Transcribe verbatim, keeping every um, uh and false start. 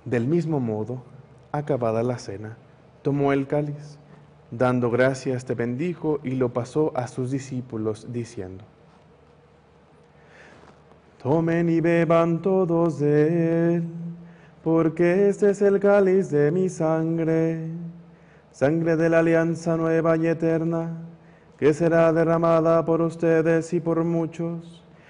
Del mismo modo, acabada la cena, tomó el cáliz, dando gracias te bendijo y lo pasó a sus discípulos diciendo: Tomen y beban todos de él, porque este es el cáliz de mi sangre, sangre de la alianza nueva y eterna, que será derramada por ustedes y por muchos